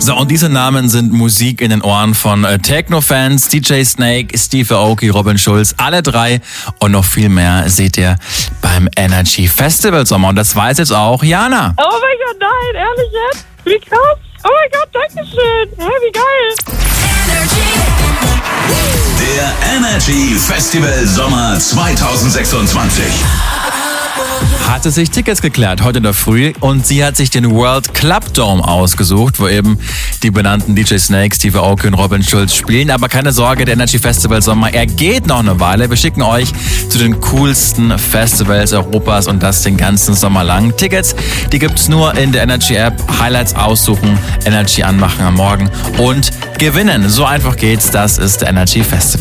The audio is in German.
So, und diese Namen sind Musik in den Ohren von Techno-Fans, DJ Snake, Steve Aoki, Robin Schulz, alle drei und noch viel mehr seht ihr beim Energy Festival Sommer. Und das weiß jetzt auch Jana. Oh mein Gott, nein, ehrlich jetzt? Wie krass. Oh mein Gott, danke schön. Hä, wie geil. Der Energy Festival Sommer 2026. Hatte sich Tickets geklärt heute in der Früh und sie hat sich den World Club Dome ausgesucht, wo eben die benannten DJ Snake, Steve Aoki und Robin Schulz spielen. Aber keine Sorge, der Energy Festival Sommer, er geht noch eine Weile. Wir schicken euch zu den coolsten Festivals Europas und das den ganzen Sommer lang. Tickets, die gibt's nur in der Energy App. Highlights aussuchen, Energy anmachen am Morgen und gewinnen. So einfach geht's. Das ist der Energy Festival.